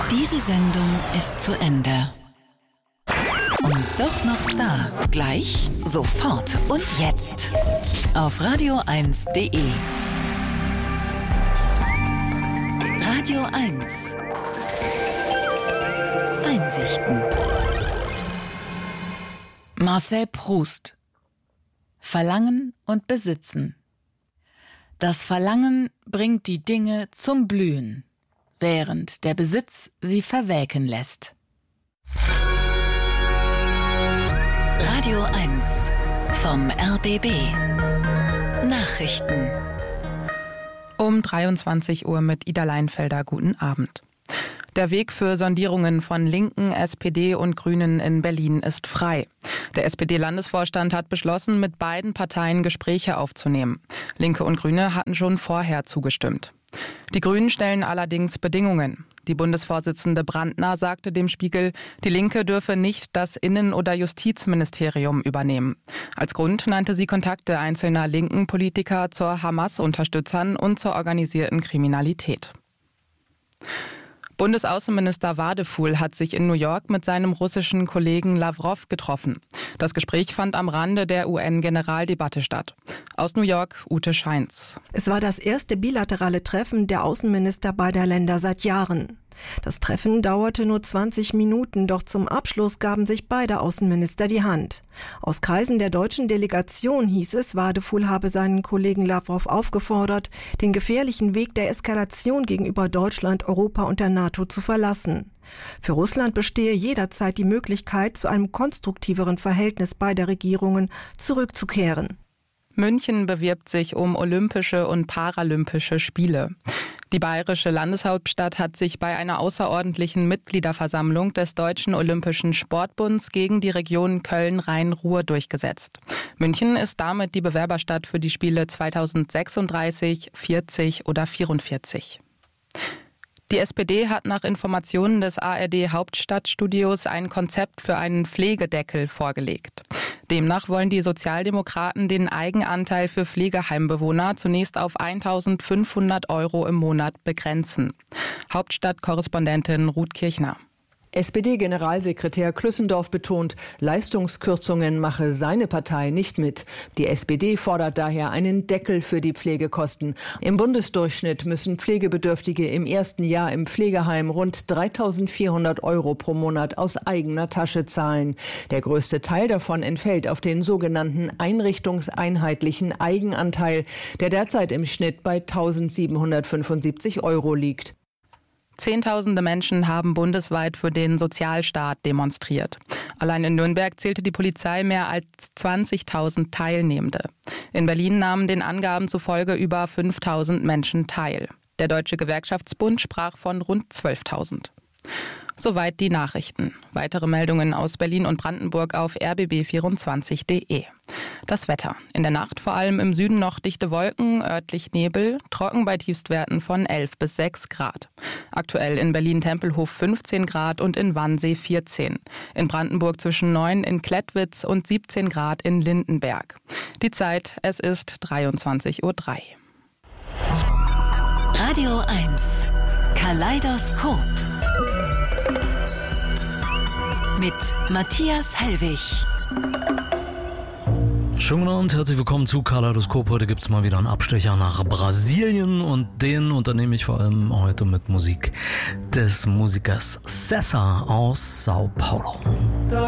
Diese Sendung ist zu Ende. Und doch noch da. Gleich, sofort und jetzt. Auf radio1.de. Radio 1. Einsichten. Marcel Proust. Verlangen und Besitzen. Das Verlangen bringt die Dinge zum Blühen, während der Besitz sie verwelken lässt. Radio 1 vom RBB. Nachrichten. Um 23 Uhr mit Ida Leinfelder. Guten Abend. Der Weg für Sondierungen von Linken, SPD und Grünen in Berlin ist frei. Der SPD-Landesvorstand hat beschlossen, mit beiden Parteien Gespräche aufzunehmen. Linke und Grüne hatten schon vorher zugestimmt. Die Grünen stellen allerdings Bedingungen. Die Bundesvorsitzende Brandner sagte dem Spiegel, die Linke dürfe nicht das Innen- oder Justizministerium übernehmen. Als Grund nannte sie Kontakte einzelner linken Politiker zur Hamas-Unterstützern und zur organisierten Kriminalität. Bundesaußenminister Wadefuhl hat sich in New York mit seinem russischen Kollegen Lawrow getroffen. Das Gespräch fand am Rande der UN-Generaldebatte statt. Aus New York, Ute Scheins. Es war das erste bilaterale Treffen der Außenminister beider Länder seit Jahren. Das Treffen dauerte nur 20 Minuten, doch zum Abschluss gaben sich beide Außenminister die Hand. Aus Kreisen der deutschen Delegation hieß es, Wadefuhl habe seinen Kollegen Lawrow aufgefordert, den gefährlichen Weg der Eskalation gegenüber Deutschland, Europa und der NATO zu verlassen. Für Russland bestehe jederzeit die Möglichkeit, zu einem konstruktiveren Verhältnis beider Regierungen zurückzukehren. München bewirbt sich um Olympische und Paralympische Spiele. Die bayerische Landeshauptstadt hat sich bei einer außerordentlichen Mitgliederversammlung des Deutschen Olympischen Sportbunds gegen die Region Köln-Rhein-Ruhr durchgesetzt. München ist damit die Bewerberstadt für die Spiele 2036, 40 oder 44. Die SPD hat nach Informationen des ARD-Hauptstadtstudios ein Konzept für einen Pflegedeckel vorgelegt. Demnach wollen die Sozialdemokraten den Eigenanteil für Pflegeheimbewohner zunächst auf 1.500 € im Monat begrenzen. Hauptstadtkorrespondentin Ruth Kirchner. SPD-Generalsekretär Klüssendorf betont, Leistungskürzungen mache seine Partei nicht mit. Die SPD fordert daher einen Deckel für die Pflegekosten. Im Bundesdurchschnitt müssen Pflegebedürftige im ersten Jahr im Pflegeheim rund 3.400 € pro Monat aus eigener Tasche zahlen. Der größte Teil davon entfällt auf den sogenannten einrichtungseinheitlichen Eigenanteil, der derzeit im Schnitt bei 1.775 € liegt. Zehntausende Menschen haben bundesweit für den Sozialstaat demonstriert. Allein in Nürnberg zählte die Polizei mehr als 20.000 Teilnehmende. In Berlin nahmen den Angaben zufolge über 5.000 Menschen teil. Der Deutsche Gewerkschaftsbund sprach von rund 12.000. Soweit die Nachrichten. Weitere Meldungen aus Berlin und Brandenburg auf rbb24.de. Das Wetter. In der Nacht vor allem im Süden noch dichte Wolken, örtlich Nebel, trocken bei Tiefstwerten von 11 bis 6 Grad. Aktuell in Berlin-Tempelhof 15 Grad und in Wannsee 14. In Brandenburg zwischen 9 in Klettwitz und 17 Grad in Lindenberg. Die Zeit, es ist 23:03 Uhr. Radio 1 Kaleidoskop mit Matthias Hellwig. Schönen guten Abend, herzlich willkommen zu Kaleidoskop. Heute gibt es mal wieder einen Abstecher nach Brasilien und den unternehme ich vor allem heute mit Musik des Musikers César aus Sao Paulo.